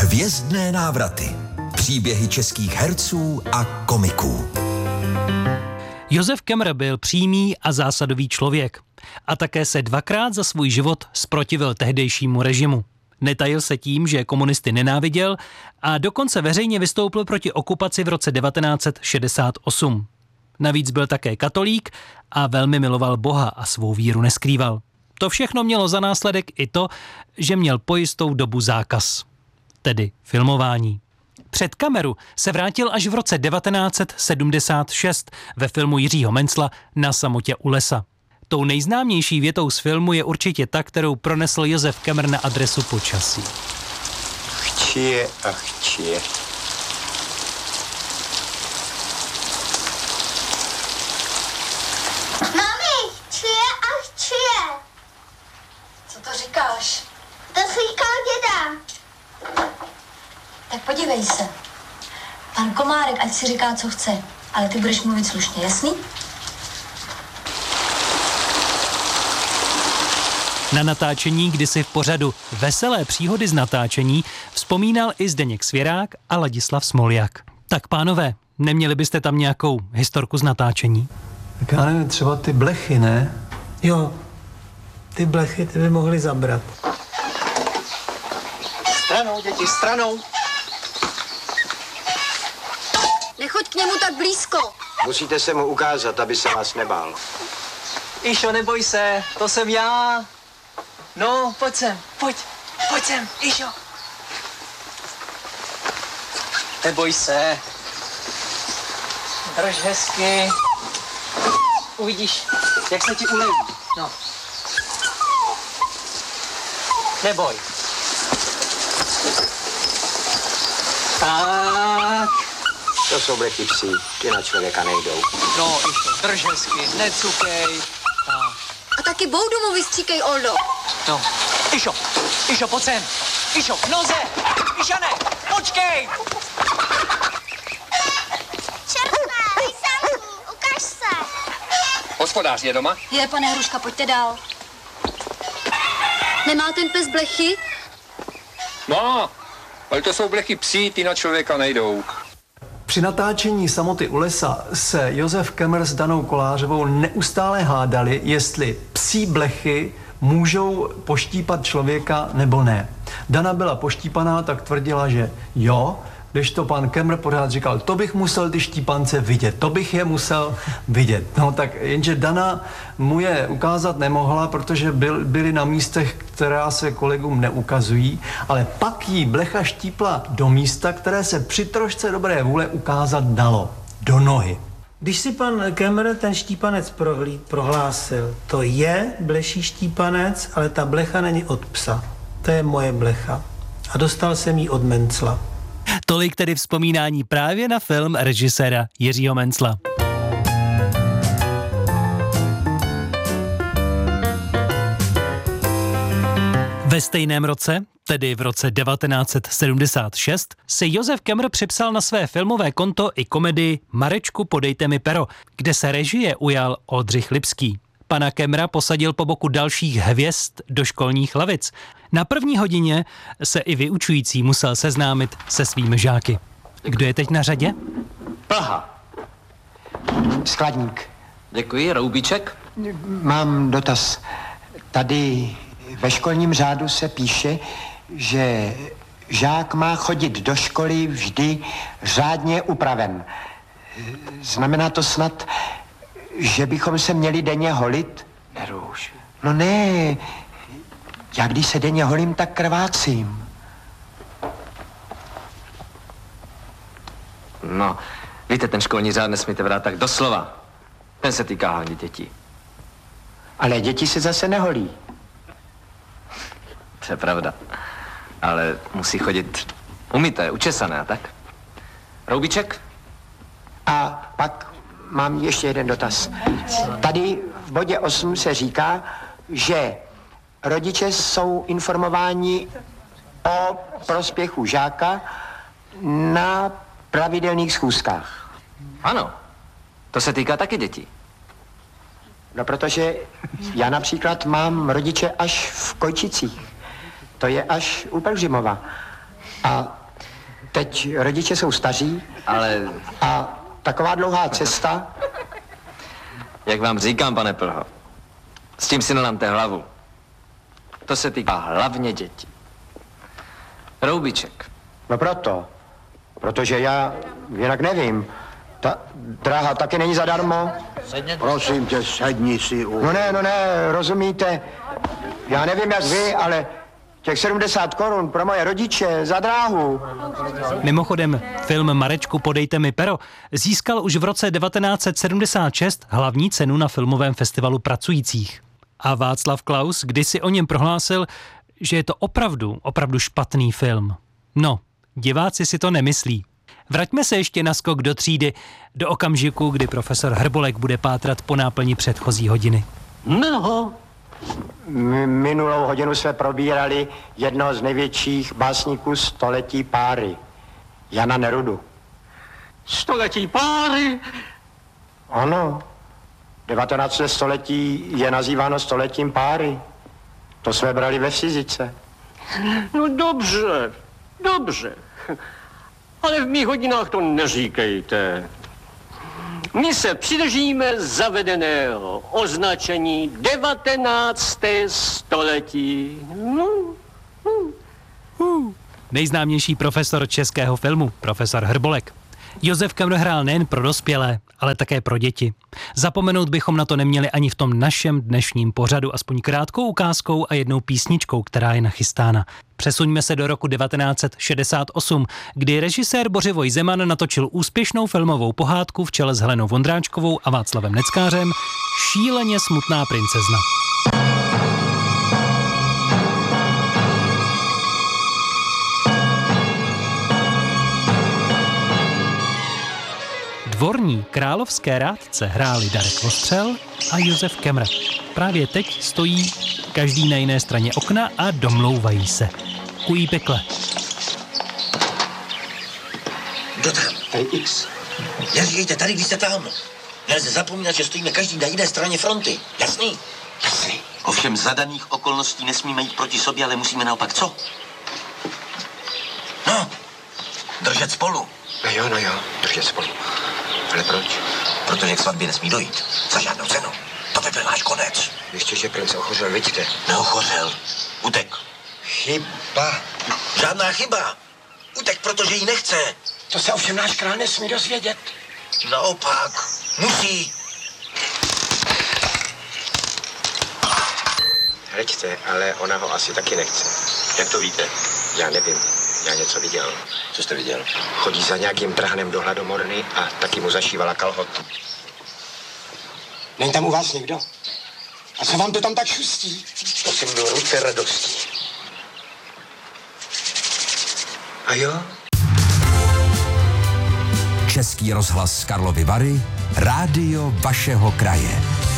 Hvězdné návraty. Příběhy českých herců a komiků. Josef Kemmer byl přímý a zásadový člověk. A také se dvakrát za svůj život zprotivil tehdejšímu režimu. Netajil se tím, že komunisty nenáviděl a dokonce veřejně vystoupil proti okupaci v roce 1968. Navíc byl také katolík a velmi miloval Boha a svou víru neskrýval. To všechno mělo za následek i to, že měl po jistou dobu zákaz, tedy filmování. Před kameru se vrátil až v roce 1976 ve filmu Jiřího Mencla Na samotě u lesa. Tou nejznámější větou z filmu je určitě ta, kterou pronesl Josef Kemmer na adresu počasí. Chčije a chčije. Mami, chčije a chčije. Co to říkáš? To říkal děda. Tak podívej se. Pan Komárek, ať si říká, co chce, ale ty budeš mluvit slušně, jasný? Na natáčení kdysi v pořadu Veselé příhody z natáčení vzpomínal i Zdeněk Svěrák a Ladislav Smoljak. Tak pánové, neměli byste tam nějakou historku z natáčení? Tak já nevím, třeba ty blechy, ne? Jo, ty blechy ty by mohly zabrat. Stranou, děti, stranou. Nechoď k němu tak blízko. Musíte se mu ukázat, aby se vás nebál. Išo, neboj se, to jsem já. No, pojď sem, pojď sem, Išo. Neboj se. Drž hezky. Uvidíš, jak se ti uleví. No. Neboj. Tak. To jsou blechy psí, ty na člověka nejdou. No, Išo, drž hezky, necukej. Tak. A taky boudu mu vystříkej, Oldo. No, Išo, pojď sem. Išo, k noze. Išane, počkej. Červé, Lisanku, ukaž se. Hospodář je doma? Je, pane Hruška, pojďte dál. Nemá ten pes blechy? No, ale to jsou blechy psí, ty na člověka nejdou. Při natáčení Samoty u lesa se Josef Kemmer s Danou Kolářovou neustále hádali, jestli psí blechy můžou poštípat člověka nebo ne. Dana byla poštípaná, tak tvrdila, že jo, kdežto pan Kemmer pořád říkal, to bych musel ty štípance vidět, to bych je musel vidět. No tak jenže Dana mu je ukázat nemohla, protože byli na místech, která se kolegům neukazují, ale pak jí blecha štípla do místa, které se při trošce dobré vůle ukázat dalo. Do nohy. Když si pan Kemmer ten štípanec prohlásil, to je bleší štípanec, ale ta blecha není od psa. To je moje blecha. A dostal jsem ji od Mencla. Tolik tedy vzpomínání právě na film režiséra Jiřího Mencla. Ve stejném roce, tedy v roce 1976, se Josef Kemmer připsal na své filmové konto i komedii Marečku, podejte mi pero, kde se režie ujal Oldřich Lipský. Pana Kemmera posadil po boku dalších hvězd do školních lavic. Na první hodině se i vyučující musel seznámit se svými žáky. Kdo je teď na řadě? Plha. Skladník. Děkuji, Roubíček. Mám dotaz. Tady ve školním řádu se píše, že žák má chodit do školy vždy řádně upraven. Znamená to snad, že bychom se měli denně holit? Neruš. No ne, já když se denně holím, tak krvácím. No, víte, ten školní řád nesmíte vrát tak doslova. Ten se týká hlavně dětí. Ale děti se zase neholí. To je pravda. Ale musí chodit umyté, učesané a tak. Roubíček? A pak mám ještě jeden dotaz. Tady v bodě 8 se říká, že rodiče jsou informováni o prospěchu žáka na pravidelných schůzkách. Ano, to se týká taky dětí. No, protože já například mám rodiče až v Kojčicích. To je až u Pelhřimova. A teď rodiče jsou staří. Ale A taková dlouhá cesta. jak vám říkám, pane Plho, s tím si nelamte hlavu. To se týká hlavně dětí. Roubiček. No protože já jinak nevím. Ta dráha taky není zadarmo. Prosím tě, sedni si u... No ne, rozumíte. Já nevím jak vy, ale těch 70 korun pro moje rodiče za dráhu. Mimochodem, film Marečku, podejte mi pero získal už v roce 1976 hlavní cenu na filmovém festivalu pracujících. A Václav Klaus kdysi o něm prohlásil, že je to opravdu špatný film. No, diváci si to nemyslí. Vraťme se ještě na skok do třídy, do okamžiku, kdy profesor Hrbolek bude pátrat po náplni předchozí hodiny. No. Minulou hodinu jsme probírali jednoho z největších básníků století páry, Jana Nerudu. Století páry? Ano. 19. století je nazýváno stoletím páry. To jsme brali ve fyzice. No dobře. Ale v mých hodinách to neříkejte. My se přidržíme zavedeného označení 19. století. Nejznámější profesor českého filmu, profesor Hrbolek. Josef Kemr hrál nejen pro dospělé, ale také pro děti. Zapomenout bychom na to neměli ani v tom našem dnešním pořadu, aspoň krátkou ukázkou a jednou písničkou, která je nachystána. Přesuňme se do roku 1968, kdy režisér Bořivoj Zeman natočil úspěšnou filmovou pohádku v čele s Helenou Vondráčkovou a Václavem Neckářem Šíleně smutná princezna. Dvorní královské rádce hráli Darek Vostřel a Josef Kemr. Právě teď stojí každý na jiné straně okna a domlouvají se. Kují pekle. Kdo tam? Tady X. Neříkejte tady, když jste tam. Nelze zapomínat, že stojíme každý na jiné straně fronty. Jasný? Jasný. Ovšem za daných okolností nesmíme jít proti sobě, ale musíme naopak co? No, držet spolu. No jo, držet spolu. Ale proč? Protože k svatbě nesmí dojít. Za žádnou cenu. To by byl náš konec. Ještě, že princ ochořel, vidíte. Neochořel. Utek. Chyba. Žádná chyba. Utek, protože jí nechce. To se ovšem náš král nesmí dozvědět. Naopak. Musí. Hleďte, ale ona ho asi taky nechce. Jak to víte? Já nevím. Já něco viděl. Co jste viděl? Chodí za nějakým trhanem do hladomorny a taky mu zašívala kalhotu. Není tam u vás někdo? A co vám to tam tak šustí? To jsem byl ruce radostí. A jo? Český rozhlas Karlovy Vary, rádio vašeho kraje.